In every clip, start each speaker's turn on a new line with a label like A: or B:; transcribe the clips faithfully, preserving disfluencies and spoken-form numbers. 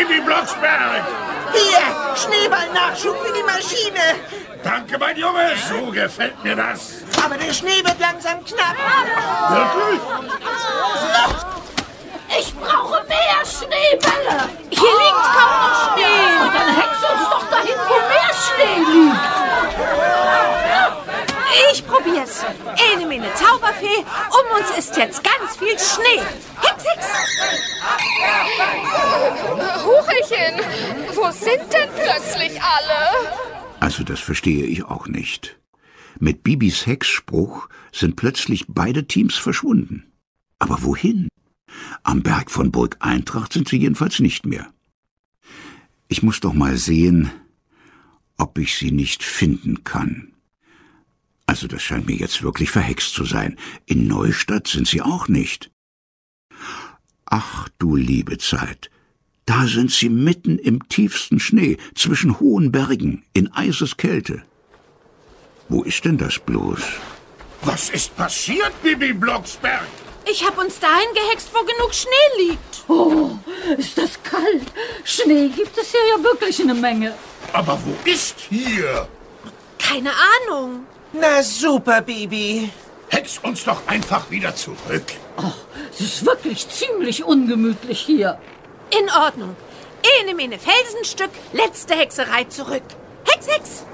A: Bibi Blocksberg!
B: Hier, Schneeballnachschub für die Maschine.
A: Danke, mein Junge, so gefällt mir das.
B: Aber der Schnee wird langsam knapp.
A: Wirklich?
C: Ich brauche mehr Schneebälle. Hier liegt kaum noch Schnee. Dann hex uns doch dahin, wo mehr Schnee liegt.
D: Ich probier's. Ene Mene Zauberfee, um uns ist jetzt ganz viel Schnee. Hex, hex.
C: Huchelchen, wo sind denn plötzlich alle?
E: Also das verstehe ich auch nicht. Mit Bibis Hexspruch sind plötzlich beide Teams verschwunden. Aber wohin? Am Berg von Burg Eintracht sind sie jedenfalls nicht mehr. Ich muss doch mal sehen, ob ich sie nicht finden kann. Also das scheint mir jetzt wirklich verhext zu sein. In Neustadt sind sie auch nicht. Ach du liebe Zeit, da sind sie mitten im tiefsten Schnee, zwischen hohen Bergen, in Eiseskälte. Wo ist denn das bloß?
A: Was ist passiert, Bibi Blocksberg?
D: Ich hab uns dahin gehext, wo genug Schnee liegt.
C: Oh, ist das kalt. Schnee gibt es hier ja wirklich eine Menge.
A: Aber wo ist hier?
D: Keine Ahnung.
B: Na super, Bibi.
A: Hex uns doch einfach wieder zurück.
C: Oh, es ist wirklich ziemlich ungemütlich hier.
D: In Ordnung. Ene Mene Felsenstück, letzte Hexerei zurück. Hex, hex.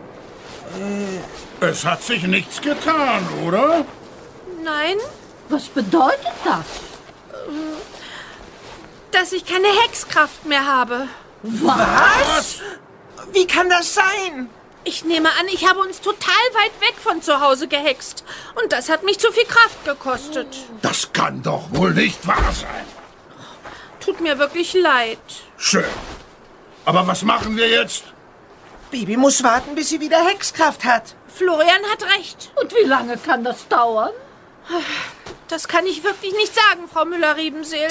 A: Es hat sich nichts getan, oder?
D: Nein,
C: Was bedeutet das?
D: dass ich keine Hexkraft mehr habe.
B: Was? Wie kann das sein?
D: Ich nehme an, ich habe uns total weit weg von zu Hause gehext. Und das hat mich zu viel Kraft gekostet.
A: Das kann doch wohl nicht wahr sein.
D: Tut mir wirklich leid.
A: Schön. Aber was machen wir jetzt?
B: Bibi muss warten, bis sie wieder Hexkraft hat.
D: Florian hat recht.
C: Und wie lange kann das dauern?
D: Das kann ich wirklich nicht sagen, Frau Müller-Riebenseel.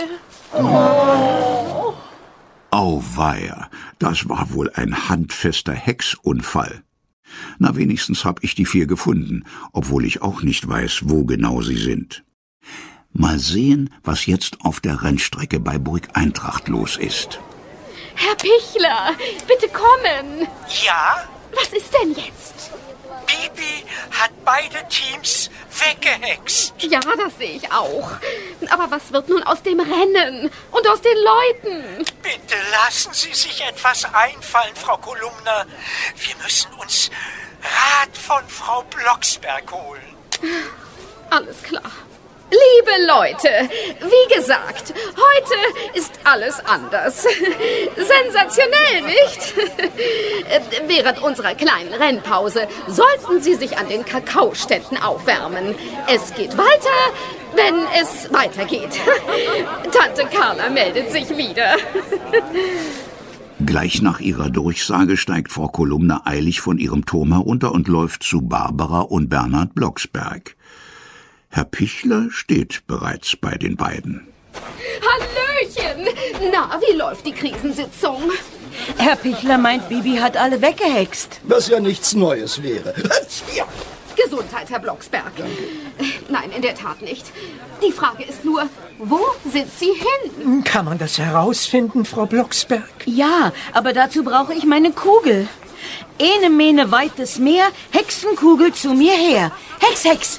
E: Auweia, das war wohl ein handfester Hexunfall. Na, wenigstens hab ich die vier gefunden, obwohl ich auch nicht weiß, wo genau sie sind. Mal sehen, was jetzt auf der Rennstrecke bei Burg Eintracht los ist.
F: Herr Pichler, bitte kommen.
G: Ja,
F: Was ist denn jetzt?
G: Bibi hat beide Teams weggehext.
F: Ja, das sehe ich auch. Aber was wird nun aus dem Rennen und aus den Leuten?
G: Bitte lassen Sie sich etwas einfallen, Frau Kolumna. Wir müssen uns Rat von Frau Blocksberg holen.
F: Alles klar. Liebe Leute, wie gesagt, heute ist alles anders. Sensationell, nicht? Während unserer kleinen Rennpause sollten Sie sich an den Kakaoständen aufwärmen. Es geht weiter, wenn es weitergeht. Tante Carla meldet sich wieder.
E: Gleich nach ihrer Durchsage steigt Frau Kolumna eilig von ihrem Turm herunter und läuft zu Barbara und Bernhard Blocksberg. Herr Pichler steht bereits bei den beiden.
F: Hallöchen! Na, wie läuft die Krisensitzung?
H: Herr Pichler meint, Bibi hat alle weggehext.
I: Was ja nichts Neues wäre. Ja.
F: Gesundheit, Herr Blocksberg. Danke. Nein, in der Tat nicht. Die Frage ist nur, wo sind Sie hin?
J: Kann man das herausfinden, Frau Blocksberg?
H: Ja, aber dazu brauche ich meine Kugel. Ene Mene weites Meer, Hexenkugel zu mir her. Hex, Hex!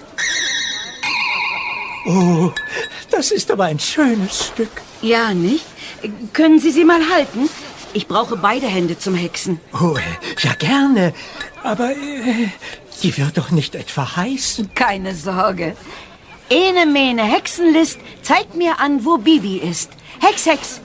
J: Oh, das ist aber ein schönes Stück.
H: Ja, nicht? Können Sie sie mal halten? Ich brauche beide Hände zum Hexen.
J: Oh, ja gerne. Aber äh, die wird doch nicht etwa heiß?
H: Keine Sorge. Ene Mene Hexenlist, zeigt mir an, wo Bibi ist. Hex, Hex!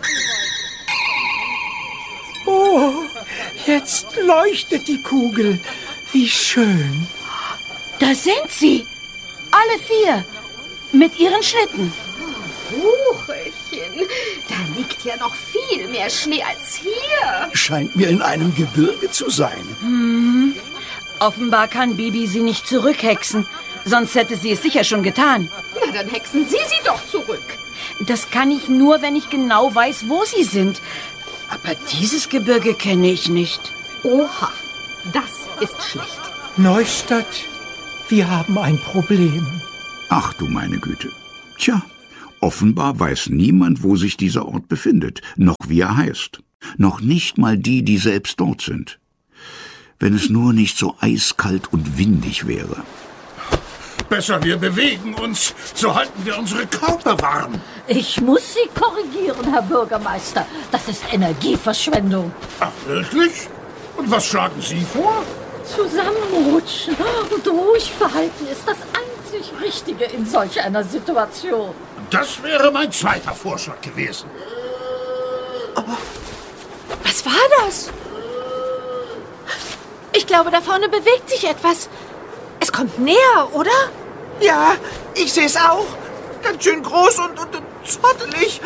J: Oh, jetzt leuchtet die Kugel. Wie schön.
H: Da sind sie. Alle vier. Mit ihren Schlitten.
F: Huchelchen, da liegt ja noch viel mehr Schnee als hier.
I: Scheint mir in einem Gebirge zu sein.
H: Hm. Offenbar kann Bibi sie nicht zurückhexen. Sonst hätte sie es sicher schon getan.
F: Na, dann hexen Sie sie doch zurück.
H: Das kann ich nur, wenn ich genau weiß, wo sie sind. Aber dieses Gebirge kenne ich nicht.
F: Oha, das ist schlecht.
J: Neustadt, wir haben ein Problem.
E: Ach du meine Güte. Tja, offenbar weiß niemand, wo sich dieser Ort befindet, noch wie er heißt. Noch nicht mal die, die selbst dort sind. Wenn es nur nicht so eiskalt und windig wäre.
A: Besser, wir bewegen uns, so halten wir unsere Körper warm.
C: Ich muss Sie korrigieren, Herr Bürgermeister. Das ist Energieverschwendung.
A: Ach, wirklich? Und was schlagen Sie vor?
C: Zusammenrutschen und ruhig verhalten ist das einzig Richtige in solch einer Situation.
A: Das wäre mein zweiter Vorschlag gewesen.
D: Aber was war das? Ich glaube, da vorne bewegt sich etwas. Es kommt näher, oder?
B: Ja, ich sehe es auch. Ganz schön groß und, und, und zottelig.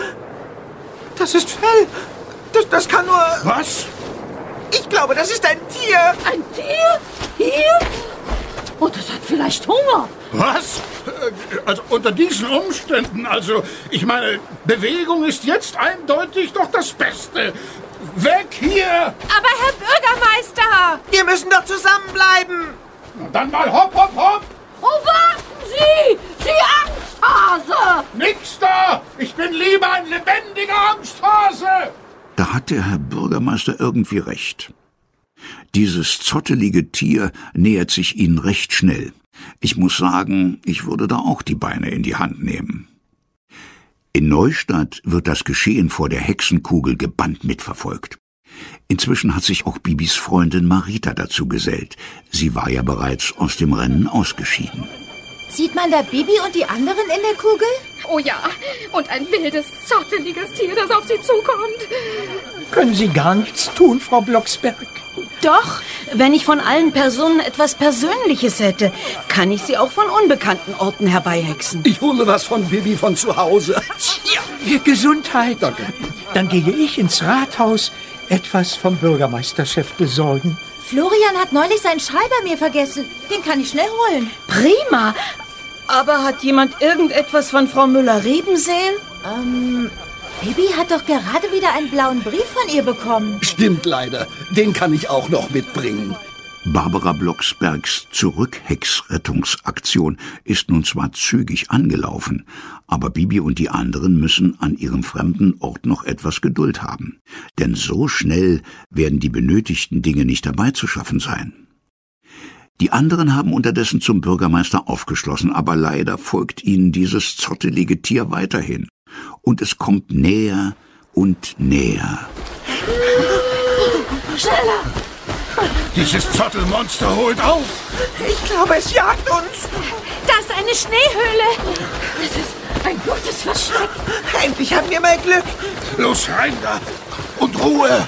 B: Das ist Fell. Das, das kann nur...
A: Was?
B: Ich glaube, das ist ein Tier.
C: Ein Tier? Hier? Oh, das hat vielleicht Hunger.
A: Was? Also unter diesen Umständen, also, ich meine, Bewegung ist jetzt eindeutig doch das Beste. Weg hier!
D: Aber Herr Bürgermeister!
B: Wir müssen doch zusammenbleiben.
A: Dann mal hopp, hopp, hopp!
C: Oh, warten Sie! Sie Angsthase!
A: Nix da! Ich bin lieber ein lebendiger Angsthase!
E: Da hat der Herr Bürgermeister irgendwie recht. Dieses zottelige Tier nähert sich ihnen recht schnell. Ich muss sagen, ich würde da auch die Beine in die Hand nehmen. In Neustadt wird das Geschehen vor der Hexenkugel gebannt mitverfolgt. Inzwischen hat sich auch Bibis Freundin Marita dazu gesellt. Sie war ja bereits aus dem Rennen ausgeschieden.
K: Sieht man da Bibi und die anderen in der Kugel?
F: Oh ja, und ein wildes, zotteliges Tier, das auf sie zukommt.
J: Können Sie gar nichts tun, Frau Blocksberg?
H: Doch, wenn ich von allen Personen etwas Persönliches hätte, kann ich sie auch von unbekannten Orten herbeihexen.
I: Ich hole was von Bibi von zu Hause.
J: Ja. Gesundheit.
I: Danke.
J: Dann gehe ich ins Rathaus etwas vom Bürgermeisterchef besorgen.
K: Florian hat neulich seinen Schal bei mir vergessen. Den kann ich schnell holen.
H: Prima. Aber hat jemand irgendetwas von Frau Müller-Rebenseel?
K: Ähm, Bibi hat doch gerade wieder einen blauen Brief von ihr bekommen.
I: Stimmt leider. Den kann ich auch noch mitbringen.
E: Barbara Blocksbergs Zurückhex-Rettungsaktion ist nun zwar zügig angelaufen, aber Bibi und die anderen müssen an ihrem fremden Ort noch etwas Geduld haben. Denn so schnell werden die benötigten Dinge nicht herbeizuschaffen sein. Die anderen haben unterdessen zum Bürgermeister aufgeschlossen, aber leider folgt ihnen dieses zottelige Tier weiterhin. Und es kommt näher und näher.
C: Schneller!
A: Dieses Zottelmonster holt auf!
B: Ich glaube, es jagt uns.
D: Da ist eine Schneehöhle.
C: Das ist ein gutes Versteck.
B: Endlich haben wir mal Glück.
A: Los, rein da! Und Ruhe!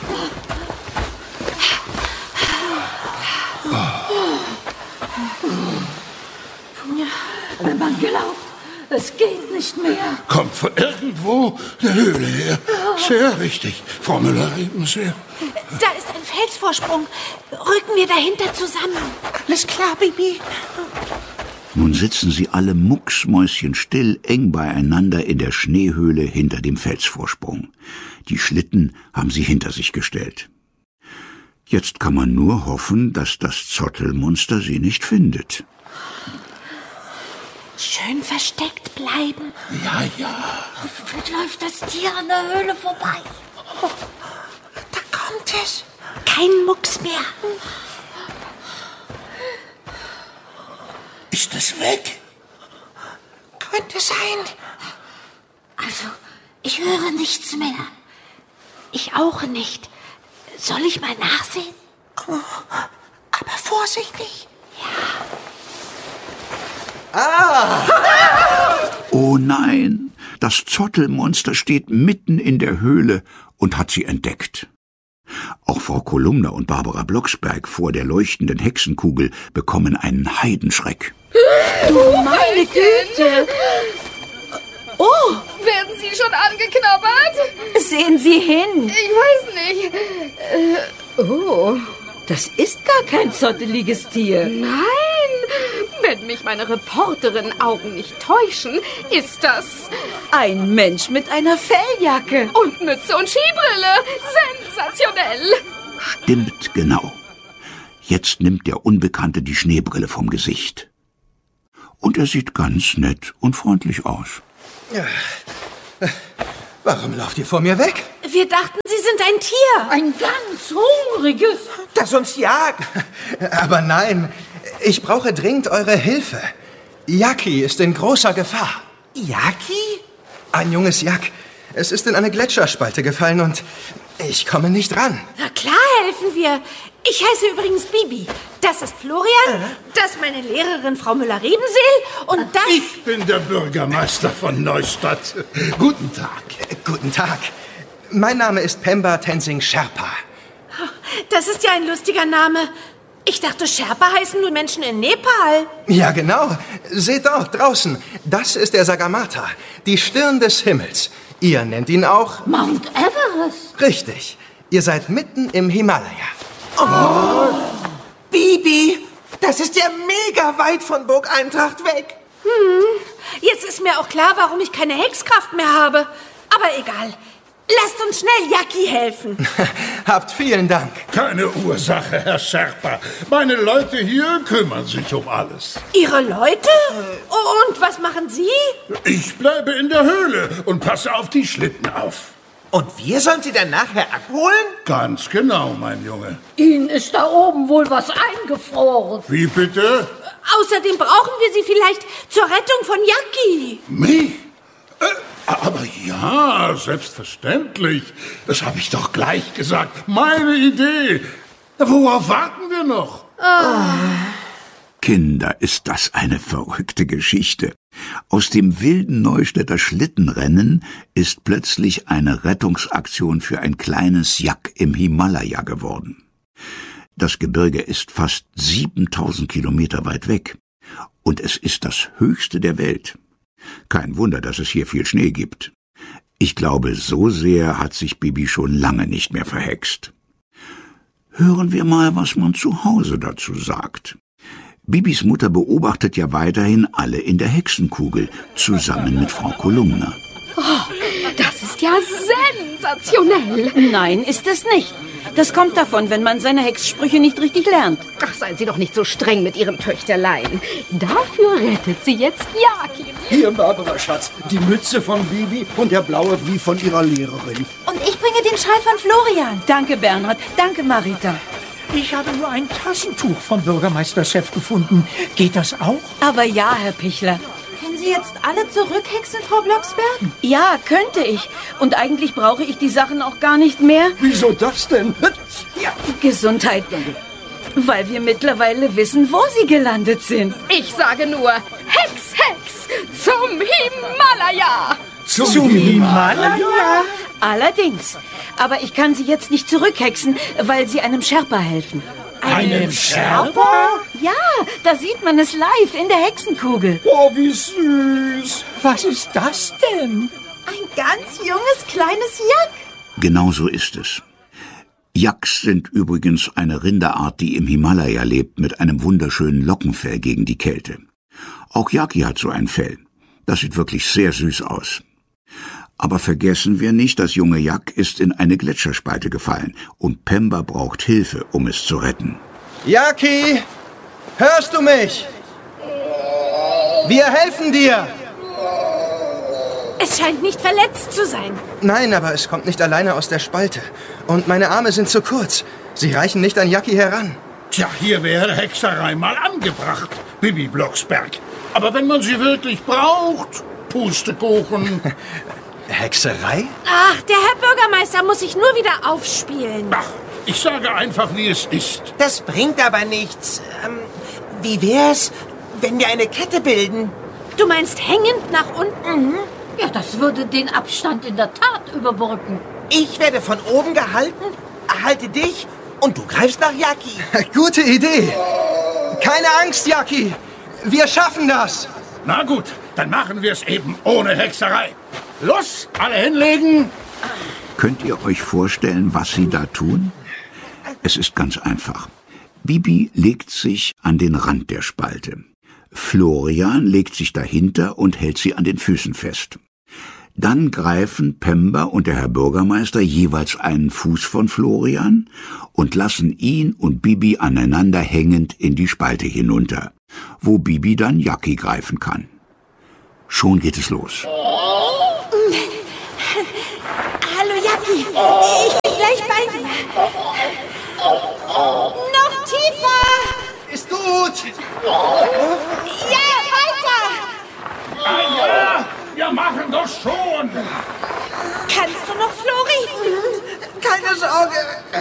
C: Wenn man glaubt, es geht nicht mehr.
A: Kommt von irgendwo eine Höhle her. Sehr richtig, Frau Müller-Rebenseel.
D: Da ist ein Felsvorsprung. Rücken wir dahinter zusammen.
B: Alles klar, Bibi.
E: Nun sitzen sie alle mucksmäuschenstill eng beieinander in der Schneehöhle hinter dem Felsvorsprung. Die Schlitten haben sie hinter sich gestellt. Jetzt kann man nur hoffen, dass das Zottelmonster sie nicht findet.
K: Schön versteckt bleiben.
A: Ja, ja.
K: Hoffentlich läuft das Tier an der Höhle vorbei.
B: Oh, da kommt es.
K: Kein Mucks mehr.
A: Ist es weg?
B: Könnte sein.
K: Also, ich höre nichts mehr. Ich auch nicht. Soll ich mal nachsehen?
B: Oh, aber vorsichtig.
K: Ja.
B: Ah!
E: Oh nein, das Zottelmonster steht mitten in der Höhle und hat sie entdeckt. Auch Frau Kolumna und Barbara Blocksberg vor der leuchtenden Hexenkugel bekommen einen Heidenschreck.
H: Du meine Güte! Oh!
F: Werden Sie schon angeknabbert?
H: Sehen Sie hin!
F: Ich weiß nicht. Äh, oh.
H: Das ist gar kein zotteliges Tier.
F: Nein! Wenn mich meine Reporterin-Augen nicht täuschen, ist das
H: ein Mensch mit einer Felljacke.
F: Und Mütze und Skibrille. Sensationell.
E: Stimmt genau. Jetzt nimmt der Unbekannte die Schneebrille vom Gesicht. Und er sieht ganz nett und freundlich aus.
B: Warum lauft ihr vor mir weg?
D: Wir dachten, Sie sind ein Tier.
C: Ein ganz hungriges.
B: Das uns jagt. Aber nein, ich brauche dringend eure Hilfe. Jackie ist in großer Gefahr.
L: Jackie?
B: Ein junges Jack. Es ist in eine Gletscherspalte gefallen und ich komme nicht ran.
D: Na klar helfen wir. Ich heiße übrigens Bibi. Das ist Florian, das ist meine Lehrerin Frau Müller-Riebenseel und das...
A: Ich bin der Bürgermeister von Neustadt. Guten Tag.
B: Äh, guten Tag. Mein Name ist Pemba Tenzing Sherpa.
D: Das ist ja ein lustiger Name. Ich dachte, Sherpa heißen nur Menschen in Nepal.
B: Ja, genau. Seht dort draußen. Das ist der Sagarmatha, die Stirn des Himmels. Ihr nennt ihn auch...
C: Mount Everest.
B: Richtig. Ihr seid mitten im Himalaya.
L: Oh, Bibi, das ist ja mega weit von Burg Eintracht weg.
D: Hm, jetzt ist mir auch klar, warum ich keine Hexkraft mehr habe. Aber egal. Lasst uns schnell Jackie helfen.
B: Habt vielen Dank.
A: Keine Ursache, Herr Sherpa. Meine Leute hier kümmern sich um alles.
D: Ihre Leute? Und was machen Sie?
A: Ich bleibe in der Höhle und passe auf die Schlitten auf.
L: Und wir sollen sie dann nachher abholen?
A: Ganz genau, mein Junge.
C: Ihnen ist da oben wohl was eingefroren.
A: Wie bitte?
D: Außerdem brauchen wir Sie vielleicht zur Rettung von Jackie.
A: Mich? Äh, aber ja, selbstverständlich. Das habe ich doch gleich gesagt. Meine Idee. Worauf warten wir noch?
D: Oh.
E: Kinder, ist das eine verrückte Geschichte. Aus dem wilden Neustädter Schlittenrennen ist plötzlich eine Rettungsaktion für ein kleines Jack im Himalaya geworden. Das Gebirge ist fast siebentausend Kilometer weit weg. Und es ist das höchste der Welt. Kein Wunder, dass es hier viel Schnee gibt. Ich glaube, so sehr hat sich Bibi schon lange nicht mehr verhext. Hören wir mal, was man zu Hause dazu sagt. Bibis Mutter beobachtet ja weiterhin alle in der Hexenkugel, zusammen mit Frau Kolumna.
F: Oh, das ist ja sensationell.
H: Nein, ist es nicht. Das kommt davon, wenn man seine Hexsprüche nicht richtig lernt.
F: Ach, seien Sie doch nicht so streng mit Ihrem Töchterlein. Dafür rettet sie jetzt Jackie.
I: Hier, Barbara, Schatz, die Mütze von Bibi und der blaue Brief von ihrer Lehrerin.
D: Und ich bringe den Schal von Florian.
H: Danke, Bernhard. Danke, Marita.
J: Ich habe nur ein Tassentuch vom Bürgermeisterchef gefunden. Geht das auch?
H: Aber ja, Herr Pichler.
D: Können Sie jetzt alle zurückhexen, Frau Blocksberg?
H: Ja, könnte ich. Und eigentlich brauche ich die Sachen auch gar nicht mehr.
I: Wieso das denn?
H: Ja. Gesundheit. Danke. Weil wir mittlerweile wissen, wo sie gelandet sind.
F: Ich sage nur, Hex, Hex, zum Himalaya.
J: Zum, zum Himalaya?
H: Allerdings. Aber ich kann sie jetzt nicht zurückhexen, weil sie einem Sherpa helfen.
J: Einem Sherpa?
H: Ja, da sieht man es live in der Hexenkugel.
I: Oh, wie süß.
J: Was ist das denn?
D: Ein ganz junges, kleines Jack.
E: Genau so ist es. Yaks sind übrigens eine Rinderart, die im Himalaya lebt, mit einem wunderschönen Lockenfell gegen die Kälte. Auch Jackie hat so ein Fell. Das sieht wirklich sehr süß aus. Aber vergessen wir nicht, das junge Jack ist in eine Gletscherspalte gefallen und Pemba braucht Hilfe, um es zu retten.
B: Jackie, hörst du mich? Wir helfen dir.
D: Es scheint nicht verletzt zu sein.
B: Nein, aber es kommt nicht alleine aus der Spalte. Und meine Arme sind zu kurz. Sie reichen nicht an Jackie heran.
A: Tja, hier wäre Hexerei mal angebracht, Bibi Blocksberg. Aber wenn man sie wirklich braucht, Pustekuchen.
B: Hexerei?
D: Ach, der Herr Bürgermeister muss sich nur wieder aufspielen.
A: Ach, ich sage einfach, wie es ist.
L: Das bringt aber nichts. Ähm, wie wär's, wenn wir eine Kette bilden?
D: Du meinst hängend nach unten?
C: Mhm. Ja, das würde den Abstand in der Tat überbrücken.
L: Ich werde von oben gehalten, erhalte dich und du greifst nach Jackie.
B: Gute Idee. Keine Angst, Jackie. Wir schaffen das.
A: Na gut, dann machen wir es eben ohne Hexerei. Los, alle hinlegen.
E: Könnt ihr euch vorstellen, was sie da tun? Es ist ganz einfach. Bibi legt sich an den Rand der Spalte. Florian legt sich dahinter und hält sie an den Füßen fest. Dann greifen Pemba und der Herr Bürgermeister jeweils einen Fuß von Florian und lassen ihn und Bibi aneinander hängend in die Spalte hinunter, wo Bibi dann Jackie greifen kann. Schon geht es los.
D: Jackie, ich bin gleich bei dir. Noch tiefer.
B: Ist gut.
D: Ja, weiter.
A: Ah ja, wir machen das schon.
D: Kannst du noch, Flori?
L: Keine Sorge.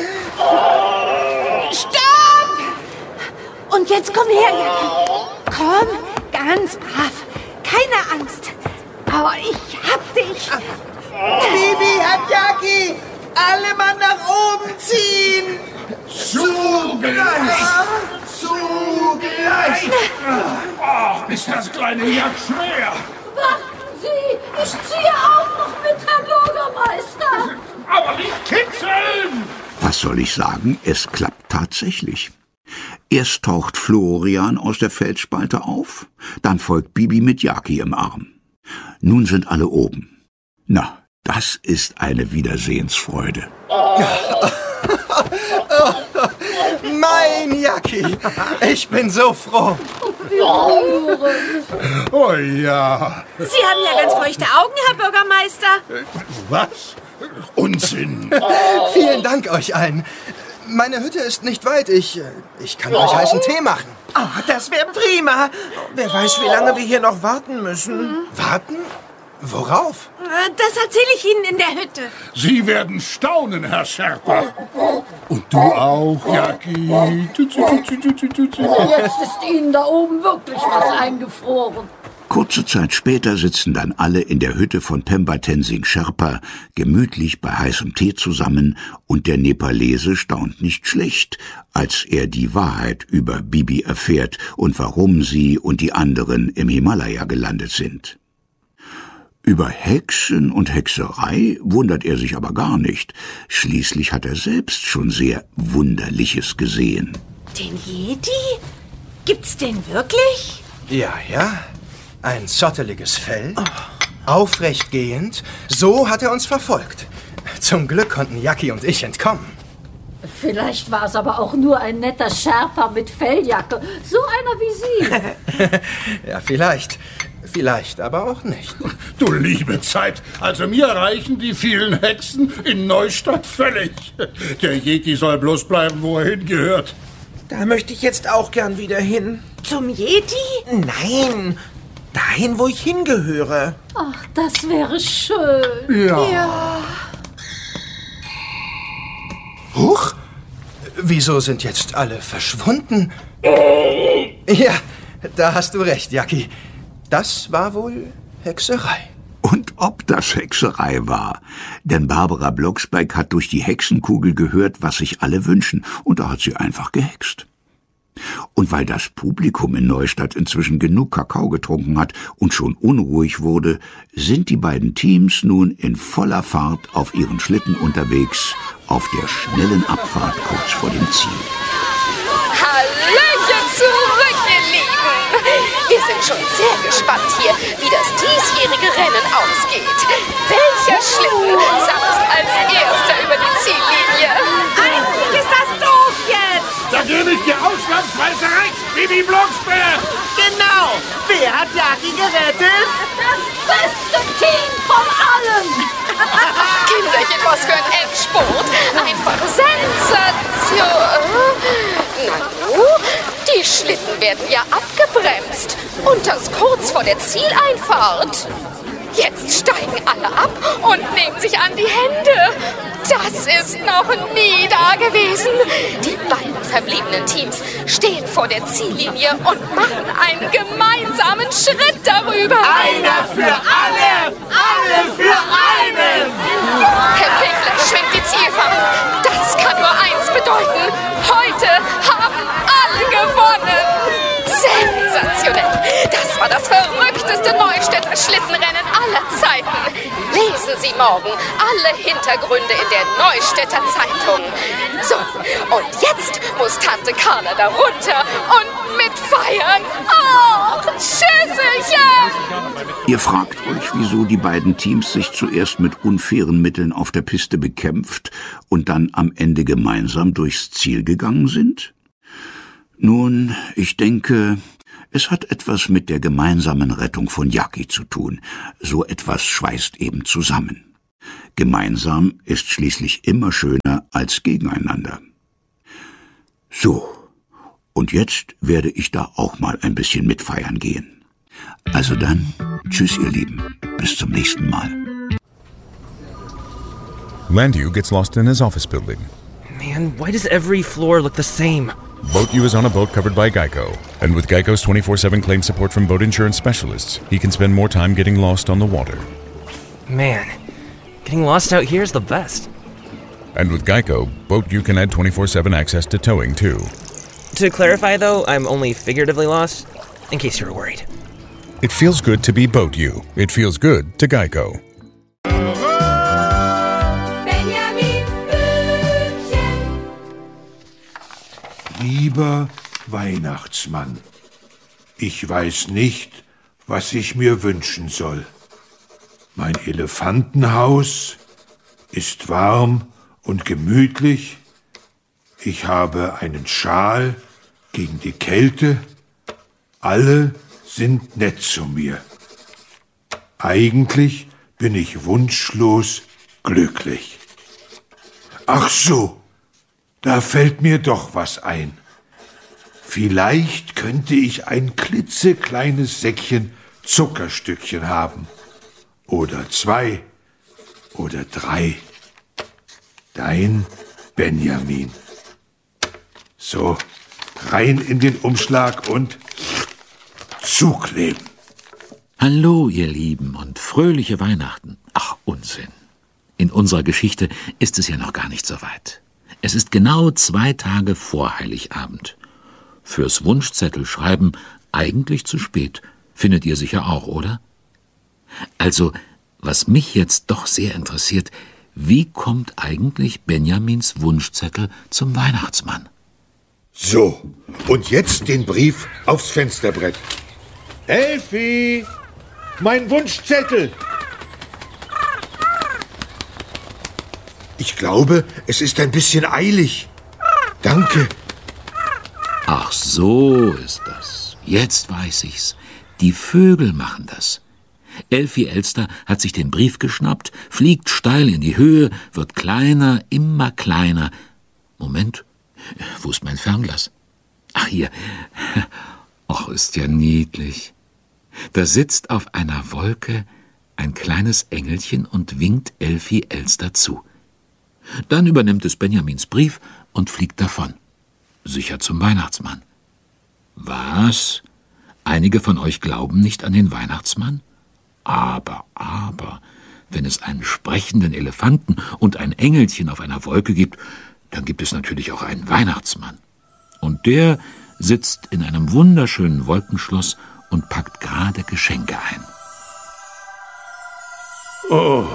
D: Stopp! Und jetzt komm her, Jackie. Komm, ganz brav. Keine Angst. Aber ich hab dich.
L: Bibi hat Jackie. Alle Mann nach oben ziehen.
A: Zugleich.
L: Zugleich.
A: Ach, ist das kleine Jack schwer.
C: Warten Sie, ich ziehe auch noch mit, Herr Bürgermeister.
A: Aber nicht kitzeln.
E: Was soll ich sagen? Es klappt tatsächlich. Erst taucht Florian aus der Felsspalte auf, dann folgt Bibi mit Jackie im Arm. Nun sind alle oben. Na, das ist eine Wiedersehensfreude.
B: Mein Jackie. Ich bin so froh.
A: Oh ja.
D: Sie haben ja ganz feuchte Augen, Herr Bürgermeister.
A: Was? Unsinn.
B: Vielen Dank euch allen. Meine Hütte ist nicht weit. Ich, ich kann euch heißen Tee machen.
L: Oh, das wäre prima. Wer weiß, wie lange wir hier noch warten müssen.
B: Warten? Worauf?
D: Das erzähle ich Ihnen in der Hütte.
A: Sie werden staunen, Herr Sherpa. Und du auch, Jackie.
C: Jetzt ist Ihnen da oben wirklich was eingefroren.
E: Kurze Zeit später sitzen dann alle in der Hütte von Pemba Tenzing Sherpa gemütlich bei heißem Tee zusammen und der Nepalese staunt nicht schlecht, als er die Wahrheit über Bibi erfährt und warum sie und die anderen im Himalaya gelandet sind. Über Hexen und Hexerei wundert er sich aber gar nicht. Schließlich hat er selbst schon sehr Wunderliches gesehen.
D: Den Jedi? Gibt's den wirklich?
B: Ja, ja. Ein zotteliges Fell, aufrecht gehend. So hat er uns verfolgt. Zum Glück konnten Jackie und ich entkommen.
C: Vielleicht war es aber auch nur ein netter Sherpa mit Felljacke. So einer wie Sie.
B: Ja, vielleicht. Vielleicht aber auch nicht.
A: Du liebe Zeit. Also mir reichen die vielen Hexen in Neustadt völlig. Der Yeti soll bloß bleiben, wo er hingehört.
L: Da möchte ich jetzt auch gern wieder hin.
D: Zum Yeti?
L: Nein, dahin, wo ich hingehöre.
C: Ach, das wäre schön.
A: Ja.
D: Ja.
B: Huch! Wieso sind jetzt alle verschwunden? Ja, da hast du recht, Jackie. Das war wohl Hexerei.
E: Und ob das Hexerei war. Denn Barbara Blocksberg hat durch die Hexenkugel gehört, was sich alle wünschen. Und da hat sie einfach gehext. Und weil das Publikum in Neustadt inzwischen genug Kakao getrunken hat und schon unruhig wurde, sind die beiden Teams nun in voller Fahrt auf ihren Schlitten unterwegs, auf der schnellen Abfahrt kurz vor dem Ziel.
F: Hallöchen zurück, ihr Lieben! Wir sind schon sehr gespannt hier, wie das diesjährige Rennen ausgeht. Welcher Schlitten saust als erster über die Ziellinie?
D: Eigentlich ist das doof jetzt.
A: Da gebe ich dir ausnahmsweise recht, Bibi Blocksberg!
L: Genau. Wer hat Jackie gerettet?
C: Das beste Team von allen.
F: Kinderchen, was für ein Endspurt! Einfach Sensation! Na nu, die Schlitten werden ja abgebremst. Und das kurz vor der Zieleinfahrt. Jetzt steigen alle ab und nehmen sich an die Hände. Das ist noch nie da gewesen. Die beiden verbliebenen Teams stehen vor der Ziellinie und machen einen gemeinsamen Schritt darüber.
L: Einer für alle, alle für einen.
F: Herr Pinkler schwingt die Zielfahne. Das kann nur eins bedeuten. Heute haben alle gewonnen. Sensationell. Das war das verrückteste Neustädter Schlittenrennen aller Zeiten. Lesen Sie morgen alle Hintergründe in der Neustädter Zeitung. So, und jetzt muss Tante Carla da runter und mitfeiern. Oh, Schüsselchen!
E: Ihr fragt euch, wieso die beiden Teams sich zuerst mit unfairen Mitteln auf der Piste bekämpft und dann am Ende gemeinsam durchs Ziel gegangen sind? Nun, ich denke, es hat etwas mit der gemeinsamen Rettung von Jackie zu tun. So etwas schweißt eben zusammen. Gemeinsam ist schließlich immer schöner als gegeneinander. So, und jetzt werde ich da auch mal ein bisschen mitfeiern gehen. Also dann, tschüss ihr Lieben, bis zum nächsten Mal.
M: Landu gets lost in his office building.
N: Man, why does every floor look the same?
M: BoatU is on a boat covered by Geico, and with Geico's twenty-four seven claim support from boat insurance specialists, he can spend more time getting lost on the water.
N: Man, getting lost out here is the best.
M: And with Geico, BoatU can add twenty-four seven access to towing, too.
N: To clarify, though, I'm only figuratively lost, in case you were worried.
M: It feels good to be BoatU. It feels good to Geico.
O: Lieber Weihnachtsmann, ich weiß nicht, was ich mir wünschen soll. Mein Elefantenhaus ist warm und gemütlich. Ich habe einen Schal gegen die Kälte. Alle sind nett zu mir. Eigentlich bin ich wunschlos glücklich. Ach so, da fällt mir doch was ein. Vielleicht könnte ich ein klitzekleines Säckchen Zuckerstückchen haben. Oder zwei. Oder drei. Dein Benjamin. So, rein in den Umschlag und zukleben.
E: Hallo, ihr Lieben, und fröhliche Weihnachten. Ach, Unsinn. In unserer Geschichte ist es ja noch gar nicht so weit. Es ist genau zwei Tage vor Heiligabend. Fürs Wunschzettel schreiben eigentlich zu spät. Findet ihr sicher auch, oder? Also, was mich jetzt doch sehr interessiert, wie kommt eigentlich Benjamins Wunschzettel zum Weihnachtsmann?
O: So, und jetzt den Brief aufs Fensterbrett. Elfi, mein Wunschzettel. Ich glaube, es ist ein bisschen eilig. Danke.
E: Ach, so ist das. Jetzt weiß ich's. Die Vögel machen das. Elfi Elster hat sich den Brief geschnappt, fliegt steil in die Höhe, wird kleiner, immer kleiner. Moment, wo ist mein Fernglas? Ach, hier. Ach, ist ja niedlich. Da sitzt auf einer Wolke ein kleines Engelchen und winkt Elfi Elster zu. Dann übernimmt es Benjamins Brief und fliegt davon. Sicher zum Weihnachtsmann. Was? Einige von euch glauben nicht an den Weihnachtsmann? Aber, aber, wenn es einen sprechenden Elefanten und ein Engelchen auf einer Wolke gibt, dann gibt es natürlich auch einen Weihnachtsmann. Und der sitzt in einem wunderschönen Wolkenschloss und packt gerade Geschenke ein.
O: Oh,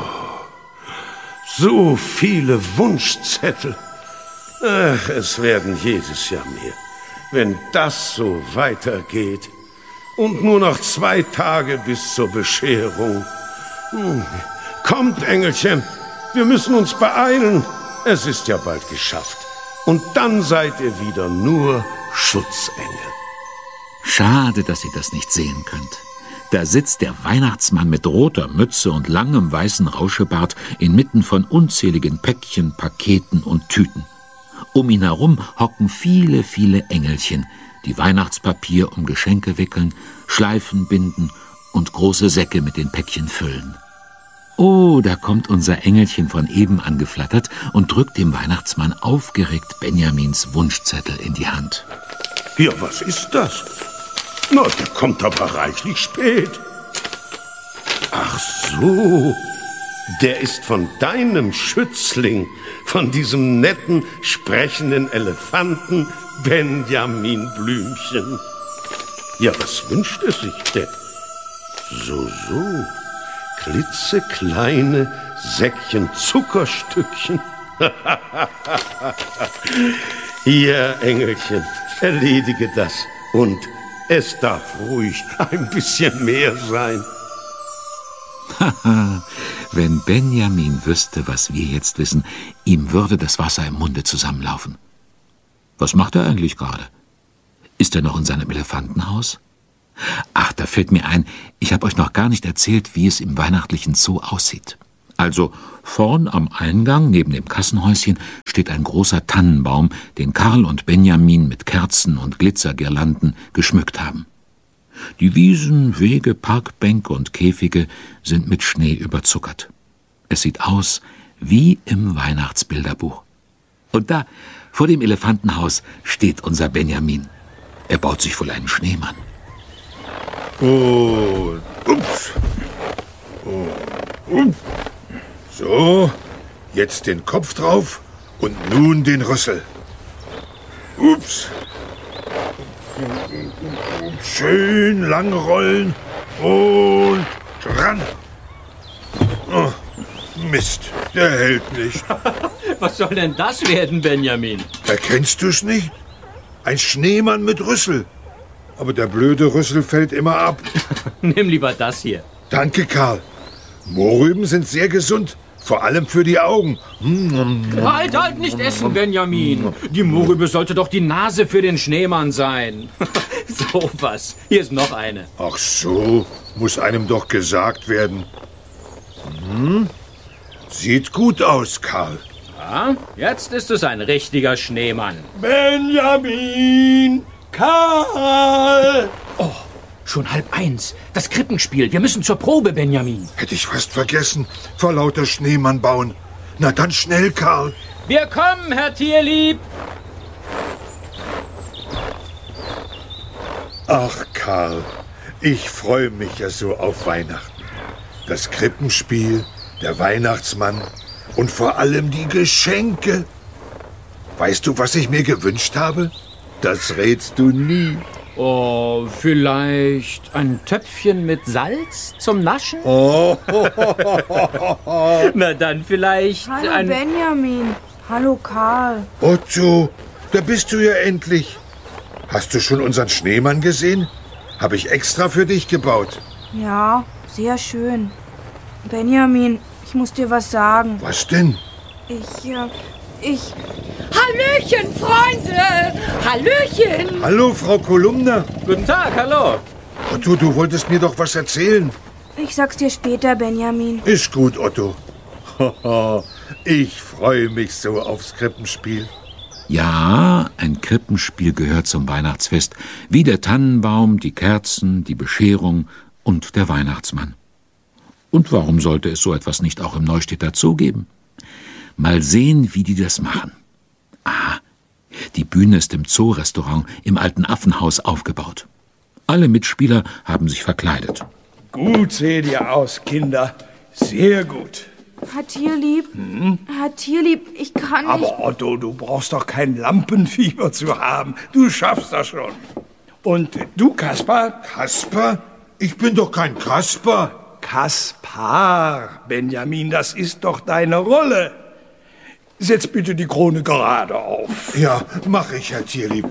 O: so viele Wunschzettel. Ach, es werden jedes Jahr mehr. Wenn das so weitergeht. Und nur noch zwei Tage bis zur Bescherung. Hm. Kommt, Engelchen, wir müssen uns beeilen. Es ist ja bald geschafft. Und dann seid ihr wieder nur Schutzengel.
E: Schade, dass ihr das nicht sehen könnt. Da sitzt der Weihnachtsmann mit roter Mütze und langem weißen Rauschebart inmitten von unzähligen Päckchen, Paketen und Tüten. Um ihn herum hocken viele, viele Engelchen, die Weihnachtspapier um Geschenke wickeln, Schleifen binden und große Säcke mit den Päckchen füllen. Oh, da kommt unser Engelchen von eben angeflattert und drückt dem Weihnachtsmann aufgeregt Benjamins Wunschzettel in die Hand.
O: Ja, was ist das? Na, der kommt aber reichlich spät. Ach so, der ist von deinem Schützling, von diesem netten, sprechenden Elefanten Benjamin Blümchen. Ja, was wünscht er sich denn? So, so, klitzekleine Säckchen Zuckerstückchen. Hier, Engelchen, erledige das und es darf ruhig ein bisschen mehr sein.
E: Haha, wenn Benjamin wüsste, was wir jetzt wissen, ihm würde das Wasser im Munde zusammenlaufen. Was macht er eigentlich gerade? Ist er noch in seinem Elefantenhaus? Ach, da fällt mir ein, ich habe euch noch gar nicht erzählt, wie es im weihnachtlichen Zoo aussieht.
P: Also vorn am Eingang, neben dem Kassenhäuschen, steht ein großer Tannenbaum, den Karl und Benjamin mit Kerzen und Glitzergirlanden geschmückt haben. Die Wiesen, Wege, Parkbänke und Käfige sind mit Schnee überzuckert. Es sieht aus wie im Weihnachtsbilderbuch. Und da, vor dem Elefantenhaus, steht unser Benjamin. Er baut sich wohl einen Schneemann.
Q: Oh, ups. Oh, ups. So, jetzt den Kopf drauf und nun den Rüssel. Ups. Schön lang rollen und ran. Oh, Mist, der hält nicht.
R: Was soll denn das werden, Benjamin?
Q: Erkennst du's nicht? Ein Schneemann mit Rüssel. Aber der blöde Rüssel fällt immer ab.
R: Nimm lieber das hier.
Q: Danke, Karl. Mohrrüben sind sehr gesund. Vor allem für die Augen.
R: Halt, halt, nicht essen, Benjamin. Die Mohrrübe sollte doch die Nase für den Schneemann sein. So was. Hier ist noch eine.
Q: Ach so, muss einem doch gesagt werden. Hm? Sieht gut aus, Karl.
R: Ja, jetzt ist es ein richtiger Schneemann.
I: Benjamin! Karl!
R: Oh, schon halb eins. Das Krippenspiel. Wir müssen zur Probe, Benjamin.
Q: Hätte ich fast vergessen. Vor lauter Schneemann bauen. Na dann schnell, Karl.
R: Wir kommen, Herr Tierlieb.
Q: Ach, Karl, ich freue mich ja so auf Weihnachten. Das Krippenspiel, der Weihnachtsmann und vor allem die Geschenke. Weißt du, was ich mir gewünscht habe? Das rätst du nie.
R: Oh, vielleicht ein Töpfchen mit Salz zum Naschen?
Q: Oh.
R: Na dann vielleicht
S: Hallo
R: ein...
S: Benjamin. Hallo Karl.
Q: Otto, da bist du ja endlich. Hast du schon unseren Schneemann gesehen? Habe ich extra für dich gebaut.
S: Ja, sehr schön. Benjamin, ich muss dir was sagen.
Q: Was denn?
S: Ich, äh, ich...
C: Hallöchen, Freunde! Hallöchen!
Q: Hallo, Frau Kolumna.
R: Guten Tag, hallo.
Q: Otto, du wolltest mir doch was erzählen.
S: Ich sag's dir später, Benjamin.
Q: Ist gut, Otto. Ich freue mich so aufs Krippenspiel.
P: Ja, ein Krippenspiel gehört zum Weihnachtsfest, wie der Tannenbaum, die Kerzen, die Bescherung und der Weihnachtsmann. Und warum sollte es so etwas nicht auch im Neustädter Zoo geben? Mal sehen, wie die das machen. Ah, die Bühne ist im Zoo-Restaurant im alten Affenhaus aufgebaut. Alle Mitspieler haben sich verkleidet.
I: Gut seht ihr aus, Kinder. Sehr gut.
S: Herr Tierlieb,
I: Hm?
S: Herr Tierlieb, ich kann nicht...
I: Aber Otto, du brauchst doch kein Lampenfieber zu haben. Du schaffst das schon. Und du, Kaspar?
Q: Kaspar? Ich bin doch kein Kaspar.
I: Kaspar, Benjamin, das ist doch deine Rolle. Setz bitte die Krone gerade auf.
Q: Ja, mach ich, Herr Tierlieb.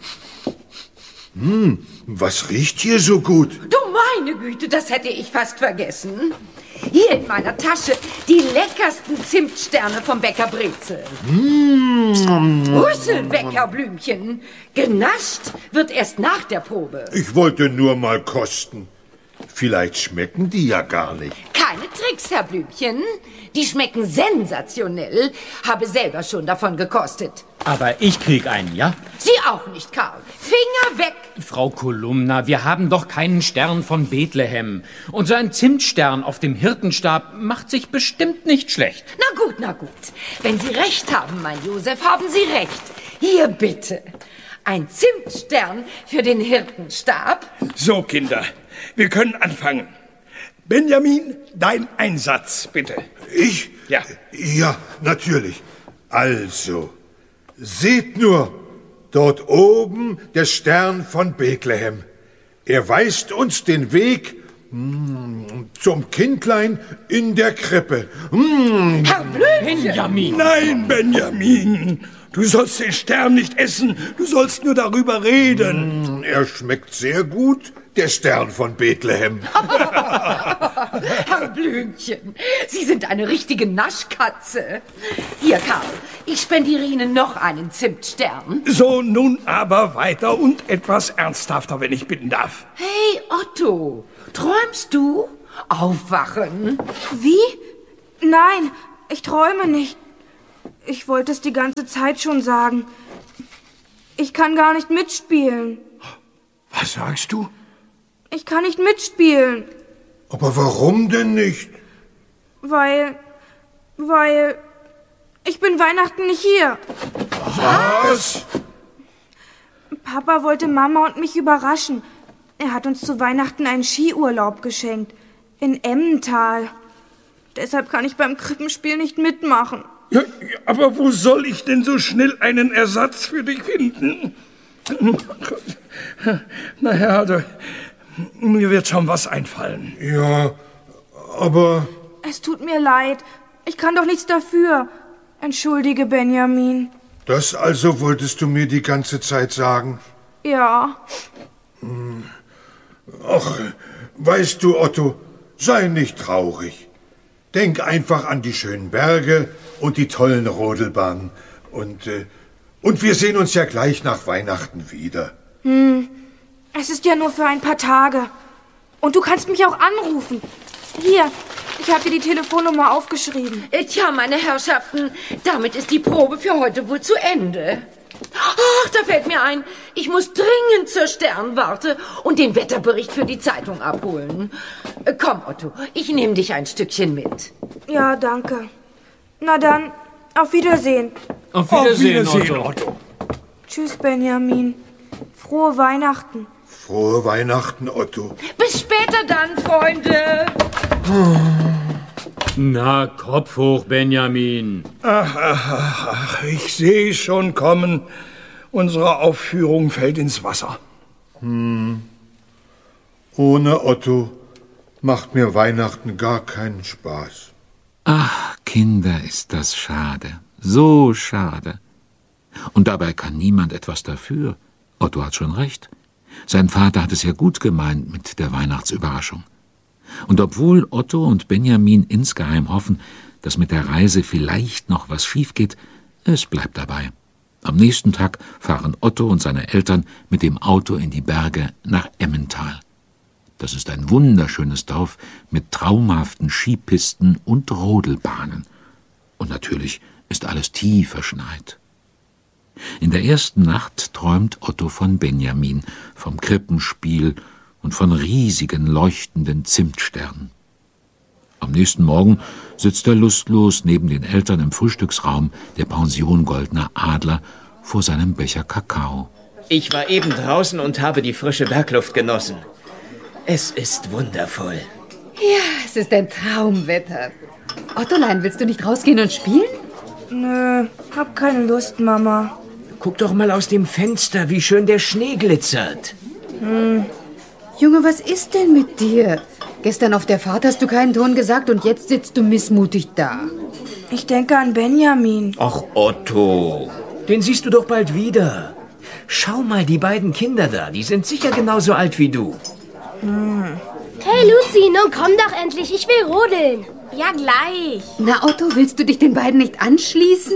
Q: Hm, was riecht hier so gut?
C: Du meine Güte, das hätte ich fast vergessen. Hier in meiner Tasche die leckersten Zimtsterne vom Bäcker Brezel.
Q: Mmh.
C: Rüsselbäckerblümchen. Genascht wird erst nach der Probe.
Q: Ich wollte nur mal kosten. Vielleicht schmecken die ja gar nicht.
C: Keine Tricks, Herr Blümchen. Die schmecken sensationell. Habe selber schon davon gekostet.
R: Aber ich krieg einen, ja?
C: Sie auch nicht, Karl. Finger weg.
R: Frau Kolumna, wir haben doch keinen Stern von Bethlehem. Und so ein Zimtstern auf dem Hirtenstab macht sich bestimmt nicht schlecht.
C: Na gut, na gut. Wenn Sie recht haben, mein Josef, haben Sie recht. Hier bitte. Ein Zimtstern für den Hirtenstab.
I: So, Kinder, wir können anfangen. Benjamin, dein Einsatz, bitte.
Q: Ich?
I: Ja.
Q: Ja, natürlich. Also, seht nur, dort oben der Stern von Bethlehem. Er weist uns den Weg mm, zum Kindlein in der Krippe. Mm.
C: Herr Blümchen!
R: Benjamin!
I: Nein, Benjamin! Du sollst den Stern nicht essen, du sollst nur darüber reden.
Q: Mm, er schmeckt sehr gut, der Stern von Bethlehem.
C: Herr Blümchen, Sie sind eine richtige Naschkatze. Hier, Karl, ich spendiere Ihnen noch einen Zimtstern.
I: So, nun aber weiter und etwas ernsthafter, wenn ich bitten darf.
C: Hey, Otto, träumst du? Aufwachen.
S: Wie? Nein, ich träume nicht. Ich wollte es die ganze Zeit schon sagen. Ich kann gar nicht mitspielen.
I: Was sagst du?
S: Ich kann nicht mitspielen.
Q: Aber warum denn nicht?
S: Weil... Weil... Ich bin Weihnachten nicht hier.
Q: Was?
S: Papa wollte Mama und mich überraschen. Er hat uns zu Weihnachten einen Skiurlaub geschenkt. In Emmental. Deshalb kann ich beim Krippenspiel nicht mitmachen.
I: Ja, aber wo soll ich denn so schnell einen Ersatz für dich finden? Naja, also, mir wird schon was einfallen.
Q: Ja, aber...
S: Es tut mir leid. Ich kann doch nichts dafür. Entschuldige, Benjamin.
Q: Das also wolltest du mir die ganze Zeit sagen?
S: Ja.
Q: Ach, weißt du, Otto, sei nicht traurig. Denk einfach an die schönen Berge und die tollen Rodelbahnen. Und, äh, und wir sehen uns ja gleich nach Weihnachten wieder.
S: Hm, es ist ja nur für ein paar Tage. Und du kannst mich auch anrufen. Hier, ich habe dir die Telefonnummer aufgeschrieben.
C: Tja, meine Herrschaften, damit ist die Probe für heute wohl zu Ende. Ach, da fällt mir ein, ich muss dringend zur Sternwarte und den Wetterbericht für die Zeitung abholen. Komm, Otto, ich nehme dich ein Stückchen mit.
S: Ja, danke. Na dann, auf Wiedersehen.
R: Auf Wiedersehen,
I: Auf Wiedersehen,
R: Otto.
I: Otto.
S: Tschüss, Benjamin. Frohe Weihnachten.
Q: Frohe Weihnachten, Otto.
C: Bis später dann, Freunde.
R: Na, Kopf hoch, Benjamin.
I: Ach, ach, ach, ach, ich sehe schon kommen. Unsere Aufführung fällt ins Wasser.
Q: Hm. Ohne Otto macht mir Weihnachten gar keinen Spaß.
P: Ach, Kinder, ist das schade. So schade. Und dabei kann niemand etwas dafür. Otto hat schon recht. Sein Vater hat es ja gut gemeint mit der Weihnachtsüberraschung. Und obwohl Otto und Benjamin insgeheim hoffen, dass mit der Reise vielleicht noch was schief geht, es bleibt dabei. Am nächsten Tag fahren Otto und seine Eltern mit dem Auto in die Berge nach Emmental. Das ist ein wunderschönes Dorf mit traumhaften Skipisten und Rodelbahnen. Und natürlich ist alles tief verschneit. In der ersten Nacht träumt Otto von Benjamin, vom Krippenspiel und von riesigen, leuchtenden Zimtsternen. Am nächsten Morgen sitzt er lustlos neben den Eltern im Frühstücksraum der Pension Goldener Adler vor seinem Becher Kakao.
T: Ich war eben draußen und habe die frische Bergluft genossen. Es ist wundervoll.
C: Ja, es ist ein Traumwetter. Ottolein, willst du nicht rausgehen und spielen?
S: Nö, hab keine Lust, Mama.
T: Guck doch mal aus dem Fenster, wie schön der Schnee glitzert.
S: Hm.
C: Junge, was ist denn mit dir? Gestern auf der Fahrt hast du keinen Ton gesagt und jetzt sitzt du missmutig da.
S: Ich denke an Benjamin.
T: Ach, Otto, den siehst du doch bald wieder. Schau mal, die beiden Kinder da, die sind sicher genauso alt wie du.
S: Hm.
K: Hey, Luzi, nun komm doch endlich, ich will rodeln. Ja, gleich.
C: Na, Otto, willst du dich den beiden nicht anschließen?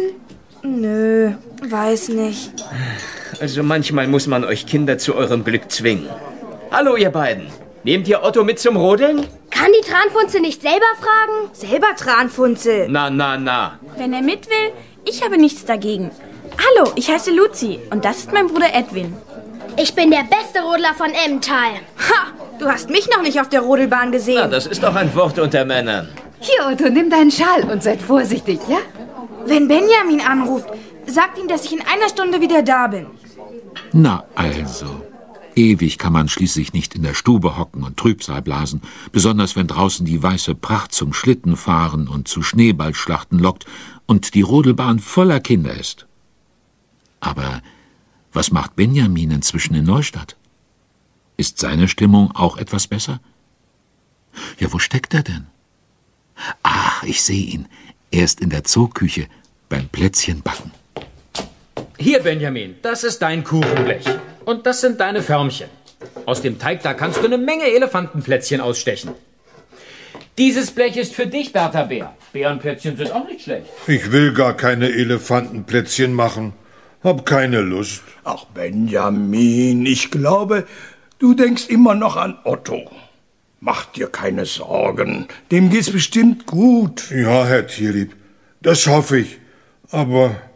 S: Nö, weiß nicht.
T: Also manchmal muss man euch Kinder zu eurem Glück zwingen. Hallo, ihr beiden. Nehmt ihr Otto mit zum Rodeln?
K: Kann die Tranfunzel nicht selber fragen?
S: Selber Tranfunzel.
T: Na, na, na.
U: Wenn er mit will, ich habe nichts dagegen. Hallo, ich heiße Luzi und das ist mein Bruder Edwin.
K: Ich bin der beste Rodler von Emmental.
S: Ha, du hast mich noch nicht auf der Rodelbahn gesehen.
T: Na, das ist doch ein Wort unter Männern.
C: Hier, Otto, nimm deinen Schal und seid vorsichtig, ja?
S: Wenn Benjamin anruft, sagt ihm, dass ich in einer Stunde wieder da bin.
P: Na also, ewig kann man schließlich nicht in der Stube hocken und Trübsal blasen, besonders wenn draußen die weiße Pracht zum Schlittenfahren und zu Schneeballschlachten lockt und die Rodelbahn voller Kinder ist. Aber was macht Benjamin inzwischen in Neustadt? Ist seine Stimmung auch etwas besser? Ja, wo steckt er denn? Ach, ich sehe ihn. Er ist in der Zooküche beim Plätzchenbacken.
R: Hier, Benjamin, das ist dein Kuchenblech. Und das sind deine Förmchen. Aus dem Teig, da kannst du eine Menge Elefantenplätzchen ausstechen. Dieses Blech ist für dich, Bertha Bär. Bärenplätzchen sind auch nicht schlecht.
Q: Ich will gar keine Elefantenplätzchen machen. Hab keine Lust.
I: Ach, Benjamin, ich glaube, du denkst immer noch an Otto. Mach dir keine Sorgen. Dem geht's bestimmt gut.
Q: Ja, Herr Tierlieb, das hoffe ich. Aber